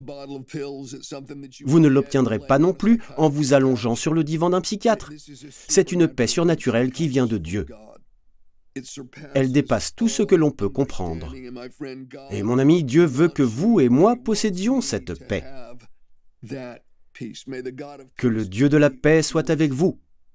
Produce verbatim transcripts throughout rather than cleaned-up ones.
Vous ne l'obtiendrez pas non plus en vous allongeant sur le divan d'un psychiatre. C'est une paix surnaturelle qui vient de Dieu. Elle dépasse tout ce que l'on peut comprendre. Et mon ami, Dieu veut que vous et moi possédions cette paix. Que le Dieu de la paix soit avec vous.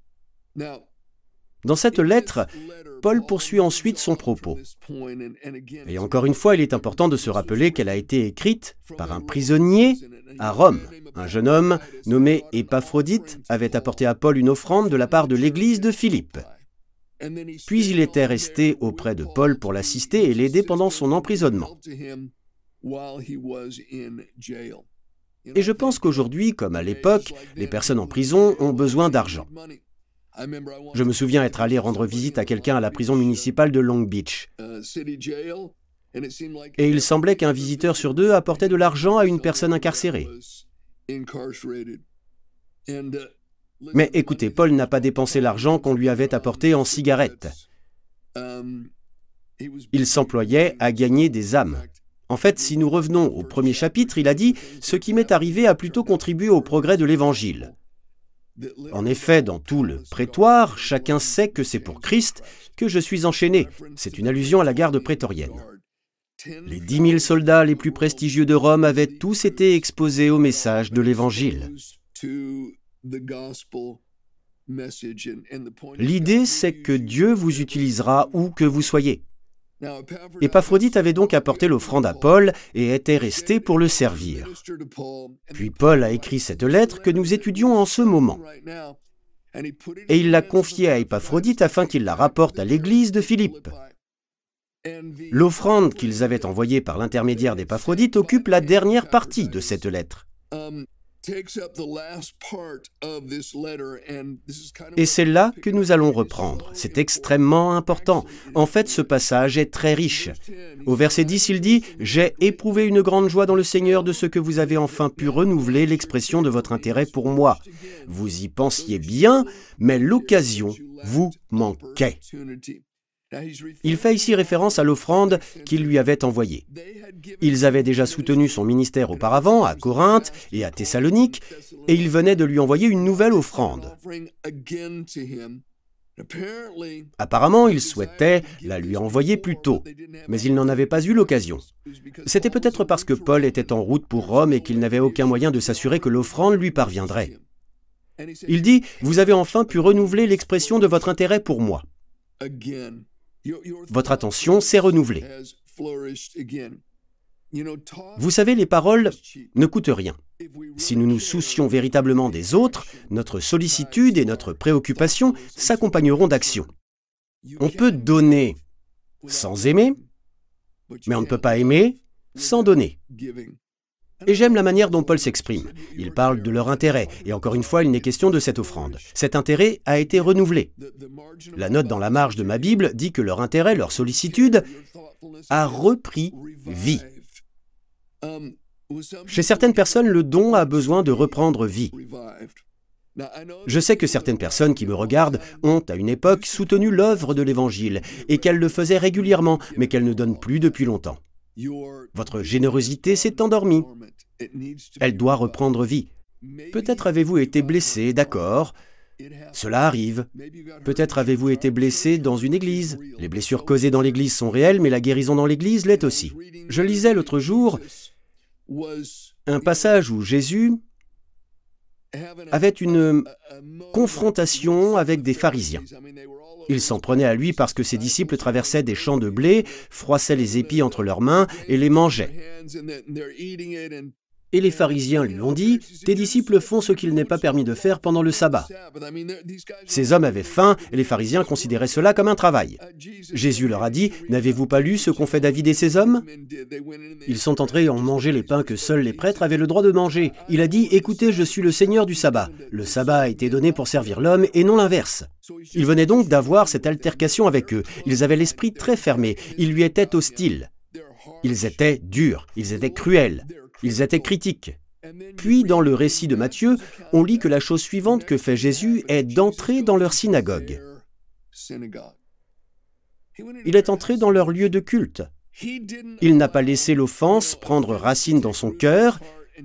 Dans cette lettre, Paul poursuit ensuite son propos. Et encore une fois, il est important de se rappeler qu'elle a été écrite par un prisonnier à Rome. Un jeune homme nommé Épaphrodite avait apporté à Paul une offrande de la part de l'église de Philippe. Puis il était resté auprès de Paul pour l'assister et l'aider pendant son emprisonnement. Et je pense qu'aujourd'hui, comme à l'époque, les personnes en prison ont besoin d'argent. Je me souviens être allé rendre visite à quelqu'un à la prison municipale de Long Beach. Et il semblait qu'un visiteur sur deux apportait de l'argent à une personne incarcérée. Mais écoutez, Paul n'a pas dépensé l'argent qu'on lui avait apporté en cigarettes. Il s'employait à gagner des âmes. En fait, si nous revenons au premier chapitre, il a dit « Ce qui m'est arrivé a plutôt contribué au progrès de l'Évangile ». En effet, dans tout le prétoire, chacun sait que c'est pour Christ que je suis enchaîné. C'est une allusion à la garde prétorienne. Les dix mille soldats les plus prestigieux de Rome avaient tous été exposés au message de l'Évangile. L'idée, c'est que Dieu vous utilisera où que vous soyez. Épaphrodite avait donc apporté l'offrande à Paul et était resté pour le servir. Puis Paul a écrit cette lettre que nous étudions en ce moment. Et il l'a confiée à Épaphrodite afin qu'il la rapporte à l'église de Philippe. L'offrande qu'ils avaient envoyée par l'intermédiaire d'Épaphrodite occupe la dernière partie de cette lettre. Et c'est là que nous allons reprendre. C'est extrêmement important. En fait, ce passage est très riche. Au verset dix, il dit « J'ai éprouvé une grande joie dans le Seigneur de ce que vous avez enfin pu renouveler l'expression de votre intérêt pour moi. Vous y pensiez bien, mais l'occasion vous manquait. » Il fait ici référence à l'offrande qu'il lui avait envoyée. Ils avaient déjà soutenu son ministère auparavant à Corinthe et à Thessalonique, et il venait de lui envoyer une nouvelle offrande. Apparemment, il souhaitait la lui envoyer plus tôt, mais il n'en avait pas eu l'occasion. C'était peut-être parce que Paul était en route pour Rome et qu'il n'avait aucun moyen de s'assurer que l'offrande lui parviendrait. Il dit « Vous avez enfin pu renouveler l'expression de votre intérêt pour moi. » Votre attention s'est renouvelée. Vous savez, les paroles ne coûtent rien. Si nous nous soucions véritablement des autres, notre sollicitude et notre préoccupation s'accompagneront d'actions. On peut donner sans aimer, mais on ne peut pas aimer sans donner. Et j'aime la manière dont Paul s'exprime. Il parle de leur intérêt, et encore une fois, il n'est question de cette offrande. Cet intérêt a été renouvelé. La note dans la marge de ma Bible dit que leur intérêt, leur sollicitude, a repris vie. Chez certaines personnes, le don a besoin de reprendre vie. Je sais que certaines personnes qui me regardent ont, à une époque, soutenu l'œuvre de l'Évangile, et qu'elles le faisaient régulièrement, mais qu'elles ne donnent plus depuis longtemps. Votre générosité s'est endormie. Elle doit reprendre vie. Peut-être avez-vous été blessé, d'accord. Cela arrive. Peut-être avez-vous été blessé dans une église. Les blessures causées dans l'église sont réelles, mais la guérison dans l'église l'est aussi. Je lisais l'autre jour un passage où Jésus avait une confrontation avec des pharisiens. Ils s'en prenaient à lui parce que ses disciples traversaient des champs de blé, froissaient les épis entre leurs mains et les mangeaient. Et les pharisiens lui ont dit « Tes disciples font ce qu'il n'est pas permis de faire pendant le sabbat. » Ces hommes avaient faim et les pharisiens considéraient cela comme un travail. Jésus leur a dit « N'avez-vous pas lu ce qu'ont fait David et ses hommes ? Ils sont entrés et ont mangé les pains que seuls les prêtres avaient le droit de manger. Il a dit « Écoutez, je suis le Seigneur du sabbat. Le sabbat a été donné pour servir l'homme et non l'inverse. » Il venait donc d'avoir cette altercation avec eux. Ils avaient l'esprit très fermé. Ils lui étaient hostiles. Ils étaient durs. Ils étaient cruels. Ils étaient critiques. Puis, dans le récit de Matthieu, on lit que la chose suivante que fait Jésus est d'entrer dans leur synagogue. Il est entré dans leur lieu de culte. Il n'a pas laissé l'offense prendre racine dans son cœur,